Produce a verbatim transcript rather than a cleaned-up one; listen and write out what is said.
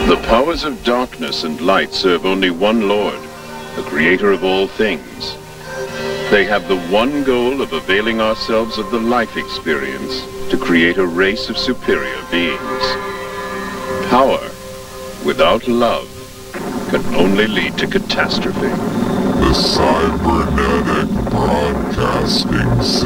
The powers of darkness and light serve only one Lord, the creator of all things. They have the one goal of availing ourselves of the life experience to create a race of superior beings. Power without love can only lead to catastrophe. The cybernetic broadcasting system.